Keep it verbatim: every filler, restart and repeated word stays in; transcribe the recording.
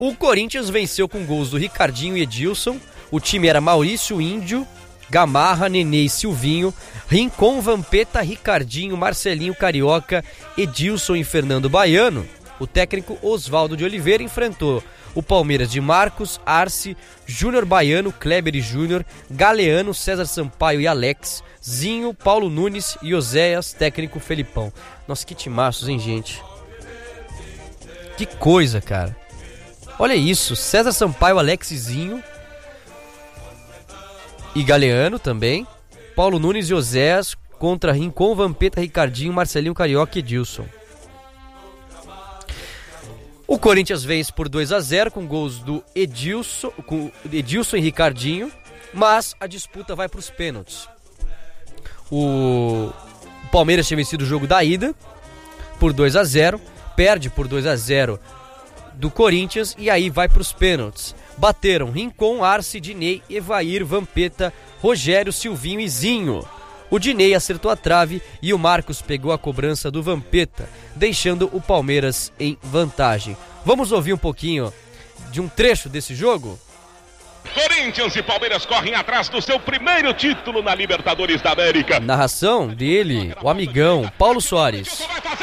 O Corinthians venceu com gols do Ricardinho e Edilson. O time era Maurício Índio, Gamarra, Nenê e Silvinho, Rincon, Vampeta, Ricardinho, Marcelinho Carioca, Edilson e Fernando Baiano. O técnico Oswaldo de Oliveira enfrentou o Palmeiras de Marcos, Arce, Júnior Baiano, Kleber e Júnior, Galeano, César Sampaio e Alex, Zinho, Paulo Nunes e Oséias, técnico Felipão. Nossa, que timaços, hein, gente? Que coisa, cara. Olha isso, César Sampaio, Alex e Zinho e Galeano também, Paulo Nunes e Oséias contra Rincon, Vampeta, Ricardinho, Marcelinho Carioca e Edilson. O Corinthians vence por dois a zero com gols do Edilson, com Edilson e Ricardinho, mas a disputa vai para os pênaltis. O Palmeiras tinha vencido o jogo da ida por dois a zero, perde por dois a zero do Corinthians e aí vai para os pênaltis. Bateram Rincon, Arce, Dinei, Evair, Vampeta, Rogério, Silvinho e Zinho. O Dinei acertou a trave e o Marcos pegou a cobrança do Vampeta, deixando o Palmeiras em vantagem. Vamos ouvir um pouquinho de um trecho desse jogo? Corinthians e Palmeiras correm atrás do seu primeiro título na Libertadores da América. Narração dele, o amigão Paulo Soares.